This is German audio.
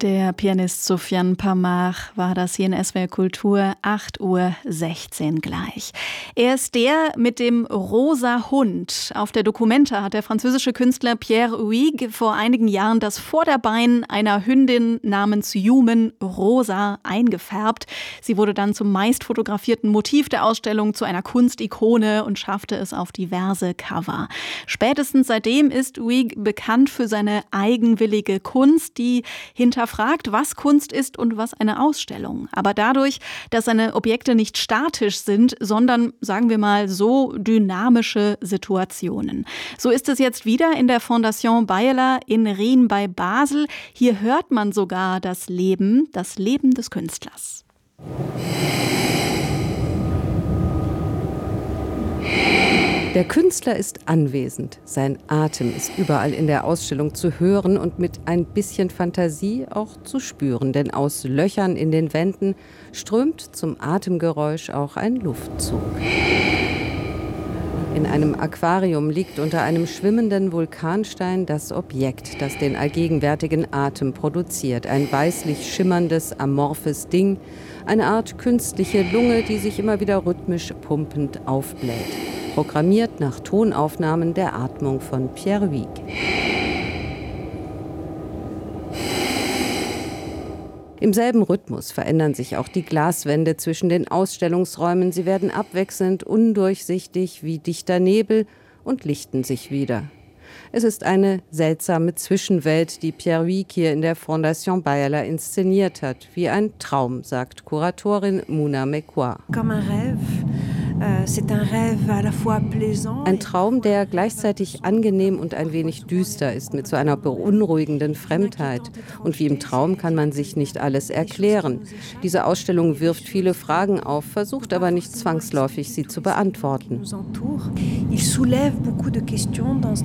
Der Pianist Soufiane Pamar war das hier in SWR Kultur, 8:16 Uhr gleich. Er ist der mit dem rosa Hund. Auf der Documenta hat der französische Künstler Pierre Huyghe vor einigen Jahren das Vorderbein einer Hündin namens Human rosa eingefärbt. Sie wurde dann zum meist fotografierten Motiv der Ausstellung, zu einer Kunstikone und schaffte es auf diverse Cover. Spätestens seitdem ist Huyghe bekannt für seine eigenwillige Kunst, die hinterfragt, was Kunst ist und was eine Ausstellung. Aber dadurch, dass seine Objekte nicht statisch sind, sondern, sagen wir mal, so dynamische Situationen. So ist es jetzt wieder in der Fondation Bayerler in Rien bei Basel. Hier hört man sogar das Leben des Künstlers. Der Künstler ist anwesend. Sein Atem ist überall in der Ausstellung zu hören und mit ein bisschen Fantasie auch zu spüren. Denn aus Löchern in den Wänden strömt zum Atemgeräusch auch ein Luftzug. In einem Aquarium liegt unter einem schwimmenden Vulkanstein das Objekt, das den allgegenwärtigen Atem produziert. Ein weißlich schimmerndes, amorphes Ding, eine Art künstliche Lunge, die sich immer wieder rhythmisch pumpend aufbläht. Programmiert nach Tonaufnahmen der Atmung von Pierre Huyghe. Im selben Rhythmus verändern sich auch die Glaswände zwischen den Ausstellungsräumen. Sie werden abwechselnd undurchsichtig wie dichter Nebel und lichten sich wieder. Es ist eine seltsame Zwischenwelt, die Pierre Huyghe hier in der Fondation Bayerler inszeniert hat. Wie ein Traum, sagt Kuratorin Mouna Mekwa. Ein Traum, der gleichzeitig angenehm und ein wenig düster ist, mit so einer beunruhigenden Fremdheit. Und wie im Traum kann man sich nicht alles erklären. Diese Ausstellung wirft viele Fragen auf, versucht aber nicht zwangsläufig, sie zu beantworten.